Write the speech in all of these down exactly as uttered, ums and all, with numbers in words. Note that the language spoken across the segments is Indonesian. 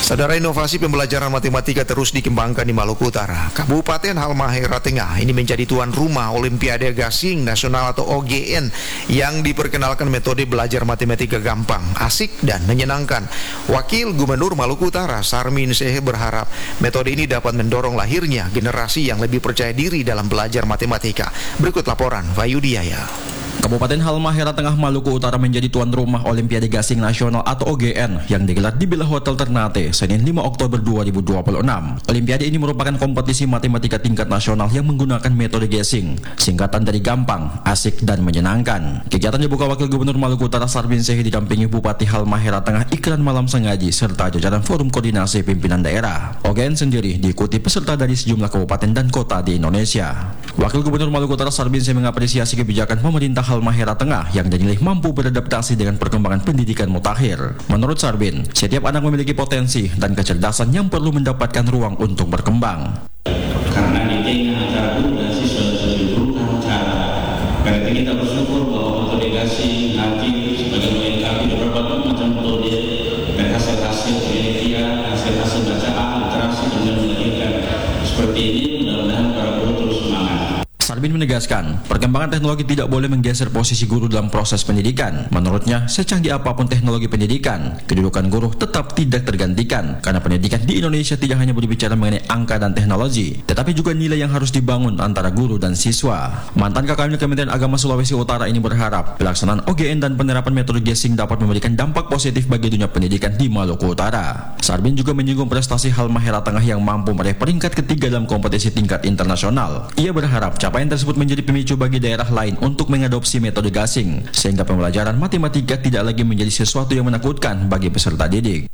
Saudara, inovasi pembelajaran matematika terus dikembangkan di Maluku Utara. Kabupaten Halmahera Tengah ini menjadi tuan rumah Olimpiade Gasing Nasional atau O G N yang diperkenalkan metode belajar matematika gampang, asik, dan menyenangkan. Wakil Gubernur Maluku Utara Sarmin Sehe berharap metode ini dapat mendorong lahirnya generasi yang lebih percaya diri dalam belajar matematika. Berikut laporan Vayudiaya. Kabupaten Halmahera Tengah, Maluku Utara menjadi tuan rumah Olimpiade Gasing Nasional atau O G N yang digelar di Villa Hotel Ternate Senin lima Oktober dua ribu dua puluh enam. Olimpiade ini merupakan kompetisi matematika tingkat nasional yang menggunakan metode gasing, singkatan dari gampang, asik, dan menyenangkan. Kegiatan dibuka Wakil Gubernur Maluku Utara Sarmin Sehe didampingi Bupati Halmahera Tengah Ikran Malam Sengaji serta jajaran Forum Koordinasi Pimpinan Daerah. O G N sendiri diikuti peserta dari sejumlah kabupaten dan kota di Indonesia. Wakil Gubernur Maluku Utara Sarmin Sehe mengapresiasi kebijakan pemerintah Halmahera Tengah yang dinilai mampu beradaptasi dengan perkembangan pendidikan mutakhir. Menurut Sarbin, setiap anak memiliki potensi dan kecerdasan yang perlu mendapatkan ruang untuk berkembang. Karena di tengah antara guru dan siswa lebih berulang cara. Berarti kita bersyukur bahwa metode gasing nanti sebagai melengkapi beberapa macam metode dan hasil-hasil penelitian, hasil-hasil bacaan, literasi kemudian melahirkan seperti ini. Mudah-mudahan para guru terus semangat. Sarbin menegaskan, perkembangan teknologi tidak boleh menggeser posisi guru dalam proses pendidikan. Menurutnya, secanggih apapun teknologi pendidikan, kedudukan guru tetap tidak tergantikan, karena pendidikan di Indonesia tidak hanya berbicara mengenai angka dan teknologi, tetapi juga nilai yang harus dibangun antara guru dan siswa. Mantan Kakak Kementerian Agama Sulawesi Utara ini berharap pelaksanaan O G N dan penerapan metode gasing dapat memberikan dampak positif bagi dunia pendidikan di Maluku Utara. Sarbin juga menyinggung prestasi Halmahera Tengah yang mampu meraih peringkat ketiga dalam kompetisi tingkat internasional. Ia berharap capaian tersebut menjadi pemicu bagi daerah lain untuk mengadopsi metode gasing, sehingga pembelajaran matematika tidak lagi menjadi sesuatu yang menakutkan bagi peserta didik.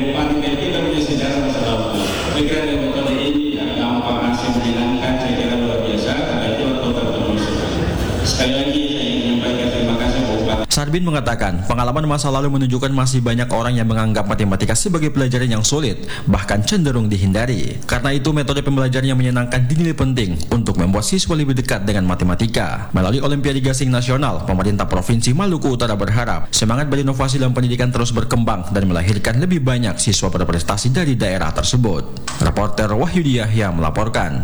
Sekali lagi saya ingin menyampaikan terima kasih Bupati. Sarbin mengatakan, pengalaman masa lalu menunjukkan masih banyak orang yang menganggap matematika sebagai pelajaran yang sulit, bahkan cenderung dihindari. Karena itu, metode pembelajaran yang menyenangkan dinilai penting untuk membuat siswa lebih dekat dengan matematika. Melalui Olimpiade Gasing Nasional, pemerintah Provinsi Maluku Utara berharap semangat berinovasi dalam pendidikan terus berkembang dan melahirkan lebih banyak siswa berprestasi dari daerah tersebut. Reporter Wahyudi Yahya melaporkan.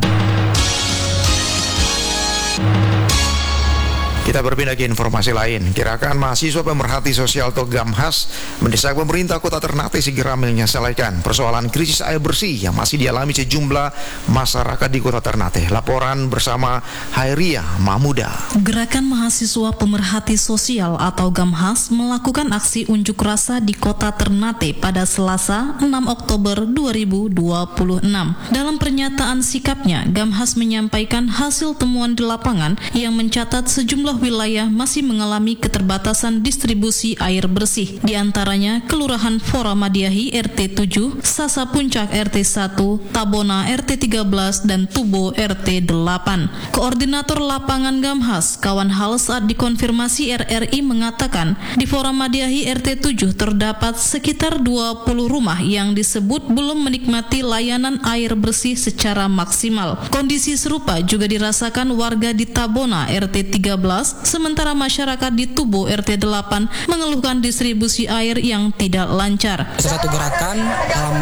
Kita berpindah ke informasi lain. Gerakan Mahasiswa Pemerhati Sosial atau Gamhas mendesak pemerintah Kota Ternate segera menyelesaikan persoalan krisis air bersih yang masih dialami sejumlah masyarakat di Kota Ternate. Laporan bersama Hairia Mahmuda. Gerakan Mahasiswa Pemerhati Sosial atau Gamhas melakukan aksi unjuk rasa di Kota Ternate pada Selasa enam Oktober dua ribu dua puluh enam. Dalam pernyataan sikapnya, Gamhas menyampaikan hasil temuan di lapangan yang mencatat sejumlah wilayah masih mengalami keterbatasan distribusi air bersih, di antaranya Kelurahan Foramadiahi R T tujuh, Sasa Puncak R T satu, Tabona R T tiga belas, dan Tubo R T delapan. Koordinator lapangan Gamhas, Kawan Hal, saat dikonfirmasi R R I mengatakan di Foramadiahi R T tujuh terdapat sekitar dua puluh rumah yang disebut belum menikmati layanan air bersih secara maksimal. Kondisi serupa juga dirasakan warga di Tabona R T tiga belas, sementara masyarakat di Tubo R T delapan mengeluhkan distribusi air yang tidak lancar. Satu gerakan dalam,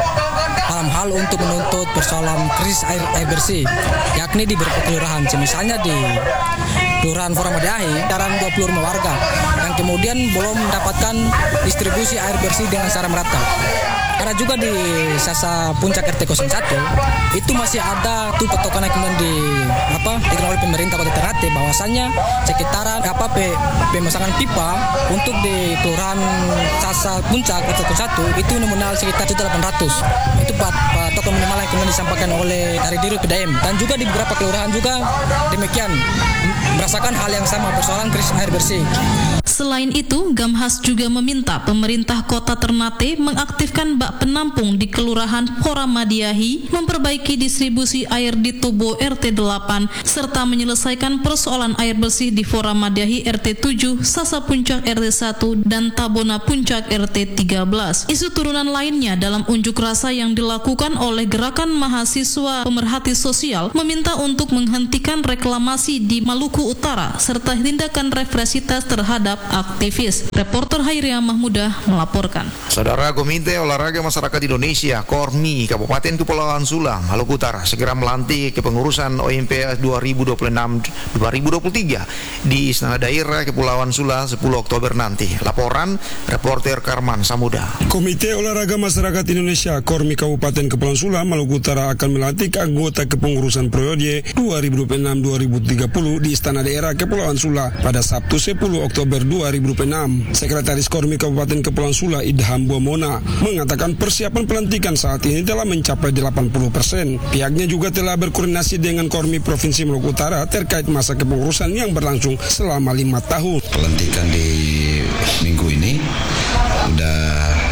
dalam hal untuk menuntut persoalan krisis air, air bersih, yakni di beberapa kelurahan, misalnya di Kelurahan Foramadiahi, sekitar dua puluh rumah warga yang kemudian belum mendapatkan distribusi air bersih dengan secara merata. Karena juga di Sasa Puncak R T nol satu itu masih ada tuh petokan yang kemudian di apa dikeluarkan oleh pemerintah Kota Ternate bahwasannya sekitaran apa pe, pemasangan pipa untuk di Kelurahan Sasa Puncak R T nol satu itu nominal sekitar delapan ratus. Itu patokan minimal yang kemudian disampaikan oleh dari Dirut P D M, dan juga di beberapa kelurahan juga demikian merasakan hal yang sama, persoalan krisis air bersih. Selain itu, Gamhas juga meminta pemerintah Kota Ternate mengaktifkan bak penampung di Kelurahan Foramadiahi, memperbaiki distribusi air di Tubo R T delapan, serta menyelesaikan persoalan air bersih di Foramadiahi R T tujuh, Sasa Puncak R T satu, dan Tabona Puncak R T tiga belas. Isu turunan lainnya dalam unjuk rasa yang dilakukan oleh Gerakan Mahasiswa Pemerhati Sosial meminta untuk menghentikan reklamasi di Maluku Utara serta tindakan represitas terhadap aktivis. Reporter Hairia Mahmuda melaporkan. Saudara, Komite Olahraga Olahraga Masyarakat Indonesia Kormi Kabupaten Kepulauan Sula, Maluku Utara segera melantik kepengurusan O M P dua ribu dua puluh enam dua ribu dua puluh tiga di Istana Daerah Kepulauan Sula sepuluh Oktober nanti. Laporan reporter Karman Samuda. Komite Olahraga Masyarakat Indonesia Kormi Kabupaten Kepulauan Sula, Maluku Utara akan melantik anggota kepengurusan periode dua ribu dua puluh enam dua ribu tiga puluh di Istana Daerah Kepulauan Sula pada Sabtu sepuluh Oktober dua ribu dua puluh enam. Sekretaris Kormi Kabupaten Kepulauan Sula Idham Buamona mengatakan persiapan pelantikan saat ini telah mencapai delapan puluh persen. Pihaknya juga telah berkoordinasi dengan Kormi Provinsi Maluku Utara terkait masa kepengurusan yang berlangsung selama lima tahun. Pelantikan di minggu ini sudah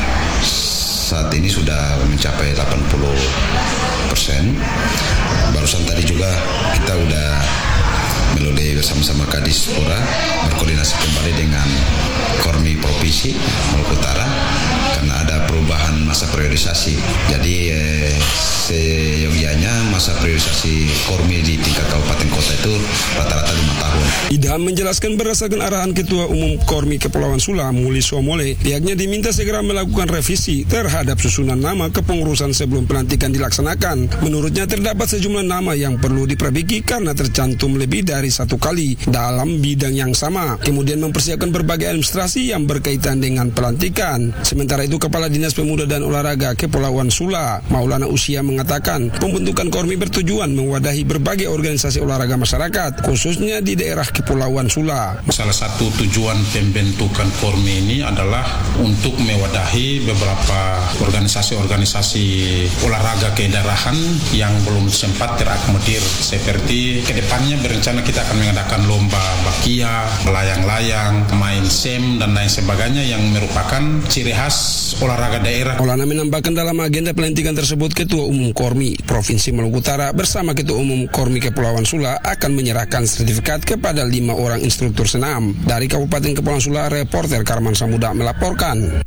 saat ini sudah mencapai delapan puluh persen. Barusan tadi juga kita sudah melalui bersama-sama Kadis Pura berkoordinasi kembali dengan Kormi Provinsi Maluku Utara karena ada perubahan masa priorisasi. Jadi eh, seyogyanya masa priorisasi Kormi di tingkat kabupaten kota itu rata-rata lima tahun. Idham menjelaskan berdasarkan arahan Ketua Umum Kormi Kepulauan Sula Muli Somole, pihaknya diminta segera melakukan revisi terhadap susunan nama kepengurusan sebelum pelantikan dilaksanakan. Menurutnya terdapat sejumlah nama yang perlu diperbaiki karena tercantum lebih dari satu kali dalam bidang yang sama. Kemudian mempersiapkan berbagai administrasi yang berkaitan dengan pelantikan. Sementara itu Kepala Dinas Pemuda dan Olahraga Kepulauan Sula Maulana Usia mengatakan pembentukan Kormi bertujuan mewadahi berbagai organisasi olahraga masyarakat khususnya di daerah Kepulauan Sula. Salah satu tujuan pembentukan Kormi ini adalah untuk mewadahi beberapa organisasi-organisasi olahraga kedaerahan yang belum sempat terakomodir, seperti kedepannya berencana kita akan mengadakan lomba bakia, layang-layang, main sem dan lain sebagainya yang merupakan ciri khas olahraga daerah. Maulana menambahkan dalam agenda pelantikan tersebut Ketua Umum Kormi Provinsi Maluku Utara bersama Ketua Umum Kormi Kepulauan Sula akan menyerahkan sertifikat kepada lima orang instruktur senam. Dari Kabupaten Kepulauan Sula, reporter Karman Samuda melaporkan.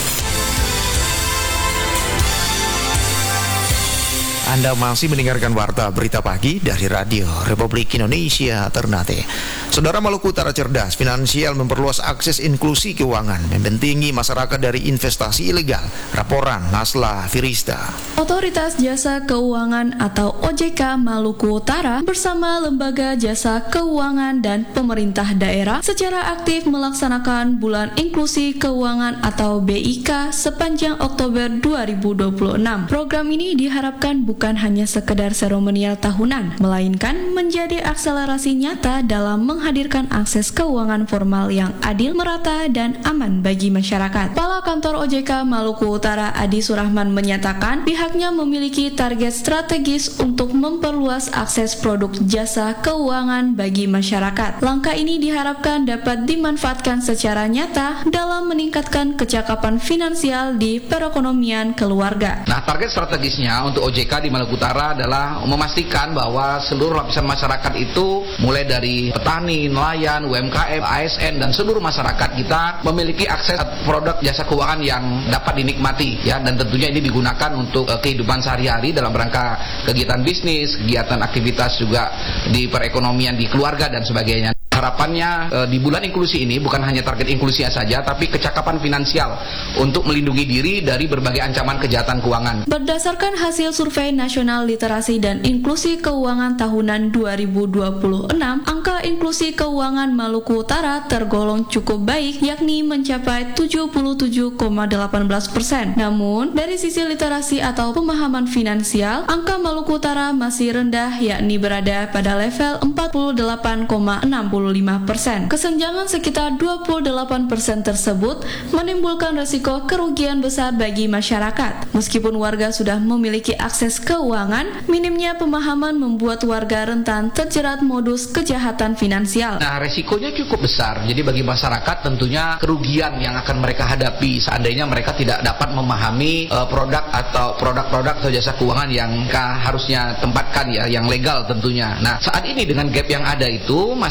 Anda masih mendengarkan Warta Berita Pagi dari Radio Republik Indonesia Ternate. Saudara, Maluku Utara cerdas finansial memperluas akses inklusi keuangan, membentengi masyarakat dari investasi ilegal. Laporan Nasla Firista. Otoritas Jasa Keuangan atau O J K Maluku Utara bersama Lembaga Jasa Keuangan dan pemerintah daerah secara aktif melaksanakan Bulan Inklusi Keuangan atau B I K sepanjang Oktober dua ribu dua puluh enam. Program ini diharapkan bukan bukan hanya sekedar seremonial tahunan, melainkan menjadi akselerasi nyata dalam menghadirkan akses keuangan formal yang adil, merata, dan aman bagi masyarakat. Kepala Kantor O J K Maluku Utara Adi Surahman menyatakan pihaknya memiliki target strategis untuk memperluas akses produk jasa keuangan bagi masyarakat. Langkah ini diharapkan dapat dimanfaatkan secara nyata dalam meningkatkan kecakapan finansial di perekonomian keluarga. Nah, target strategisnya untuk O J K di Maluku Utara adalah memastikan bahwa seluruh lapisan masyarakat itu mulai dari petani, nelayan, U M K M, A S N dan seluruh masyarakat kita memiliki akses produk jasa keuangan yang dapat dinikmati ya, dan tentunya ini digunakan untuk uh, kehidupan sehari-hari dalam rangka kegiatan bisnis, kegiatan aktivitas juga di perekonomian di keluarga dan sebagainya. Harapannya e, di bulan inklusi ini bukan hanya target inklusi saja, tapi kecakapan finansial untuk melindungi diri dari berbagai ancaman kejahatan keuangan. Berdasarkan hasil survei nasional literasi dan inklusi keuangan tahunan dua ribu dua puluh enam, angka inklusi keuangan Maluku Utara tergolong cukup baik, yakni mencapai tujuh puluh tujuh koma satu delapan persen. Namun, dari sisi literasi atau pemahaman finansial, angka Maluku Utara masih rendah, yakni berada pada level empat puluh delapan koma enam lima persen. Kesenjangan sekitar dua puluh delapan persen tersebut menimbulkan risiko kerugian besar bagi masyarakat. Meskipun warga sudah memiliki akses keuangan, minimnya pemahaman membuat warga rentan terjerat modus kejahatan finansial. Nah, resikonya cukup besar. Jadi bagi masyarakat tentunya kerugian yang akan mereka hadapi seandainya mereka tidak dapat memahami uh, produk atau produk-produk atau jasa keuangan yang mereka harusnya tempatkan ya, yang legal tentunya. Nah, saat ini dengan gap yang ada itu, masyarakat itu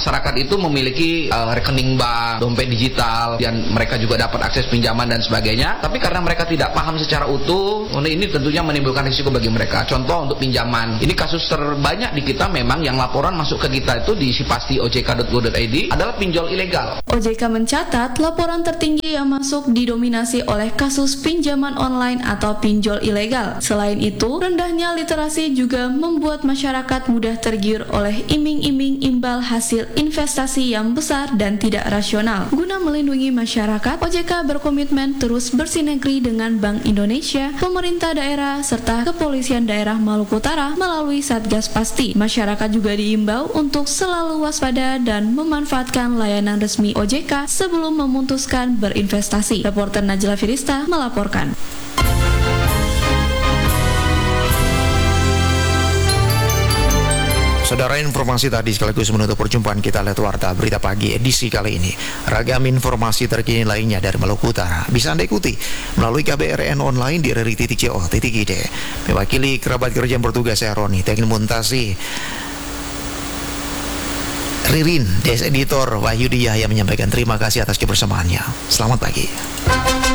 itu memiliki uh, rekening bank, dompet digital, dan mereka juga dapat akses pinjaman dan sebagainya. Tapi karena mereka tidak paham secara utuh, ini tentunya menimbulkan risiko bagi mereka. Contoh untuk pinjaman, ini kasus terbanyak di kita memang yang laporan masuk ke kita itu di sipasti o j k dot go dot i d adalah pinjol ilegal. O J K mencatat laporan tertinggi yang masuk didominasi oleh kasus pinjaman online atau pinjol ilegal. Selain itu, rendahnya literasi juga membuat masyarakat mudah tergiur oleh iming-iming imbal hasil investasi yang besar dan tidak rasional. Guna melindungi masyarakat, O J K berkomitmen terus bersinergi dengan Bank Indonesia, pemerintah daerah, serta kepolisian daerah Maluku Utara melalui Satgas Pasti. Masyarakat juga diimbau untuk selalu waspada dan memanfaatkan layanan resmi O J K sebelum memutuskan berinvestasi. Reporter Najla Firista melaporkan. Saudara, informasi tadi sekaligus menutup perjumpaan kita Lihat Warta Berita Pagi edisi kali ini. Ragam informasi terkini lainnya dari Maluku Utara bisa Anda ikuti melalui K B R N online di r r i titik co titik i d. Mewakili kerabat kerja yang bertugas, saya Roni, teknik montasi Ririn, Des Editor Wahyudi Yahya menyampaikan terima kasih atas kebersamaannya. Selamat pagi.